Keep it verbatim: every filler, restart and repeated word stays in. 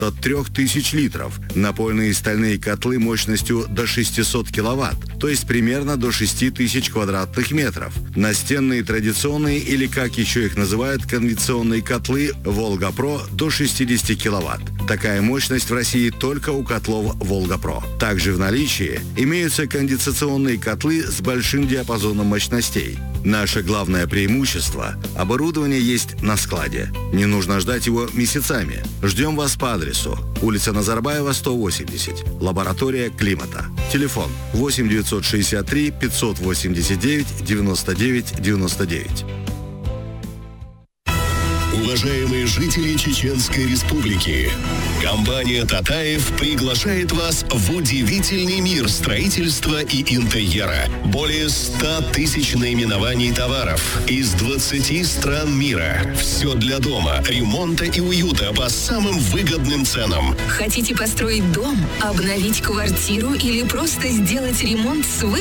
от трёх тысяч литров, напольные стальные котлы мощностью до шестисот киловатт, то есть примерно до шести тысяч квадратных метров, настенные традиционные или, как еще их называют, конвекционные котлы «Волга-Про» до шестидесяти киловатт. Такая мощность в России только у котлов «Волга-Про». Также в наличии имеются конденсационные котлы с большим диапазоном мощностей. Наше главное преимущество – оборудование есть на складе. Не нужно ждать его месяцами. Ждем вас по адресу: улица Назарбаева, сто восемьдесят, лаборатория климата. Телефон восемь девятьсот шестьдесят три пятьсот восемьдесят девять девяносто девять девяносто девять. Уважаемые жители Чеченской Республики, компания «Татаев» приглашает вас в удивительный мир строительства и интерьера. Более ста тысяч наименований товаров из двадцати стран мира. Все для дома, ремонта и уюта по самым выгодным ценам. Хотите построить дом, обновить квартиру или просто сделать ремонт с